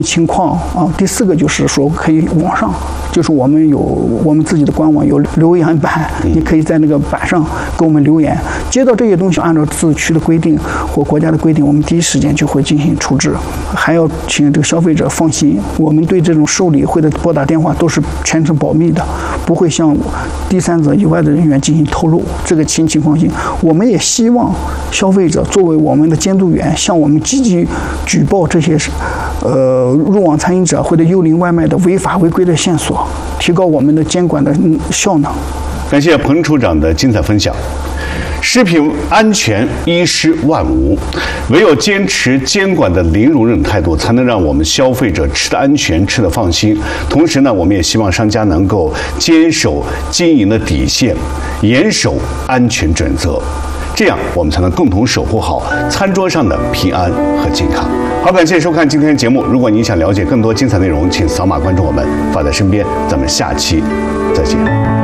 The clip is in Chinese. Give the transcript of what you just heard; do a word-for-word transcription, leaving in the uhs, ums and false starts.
情况啊。第四个就是说可以网上，就是我们有我们自己的官网有留言板，你可以在那个板上给我们留言，接到这些东西，按照自治区的规定或国家的规定，我们第一时间就会进行处置。还要请这个消费者放心，我们对这种受理或者拨打电话都是全程保密的，不会向第三者以外的人员进行透露。这个请请放心。我们也希望消费者作为我们的监督员，向我们积极举报这些呃入网餐饮者或者幽灵外卖的违法违规的线索，提高我们的监管的效能。 感谢彭处长的精彩分享。食品安全一失万无，唯有坚持监管的零容忍态度，才能让我们消费者吃得安全、吃得放心。同时呢，我们也希望商家能够坚守经营的底线，严守安全准则，这样我们才能共同守护好餐桌上的平安和健康。好，感谢收看今天的节目。如果您想了解更多精彩内容，请扫码关注我们，放在身边。咱们下期再见。